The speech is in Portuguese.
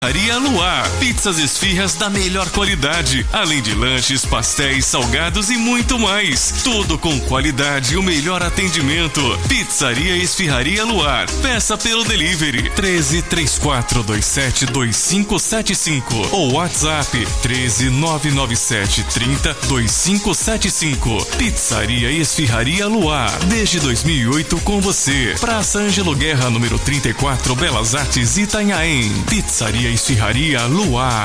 Esfirraria Luar, pizzas esfirras da melhor qualidade, além de lanches, pastéis, salgados e muito mais. Tudo com qualidade e o melhor atendimento. Pizzaria Esfirraria Luar. Peça pelo delivery 1334272575 ou WhatsApp 13997302575. Pizzaria Esfirraria Luar. Desde 2008 com você. Praça Ângelo Guerra, número 34, Belas Artes, Itanhaém. Pizzaria Esfirraria Luar.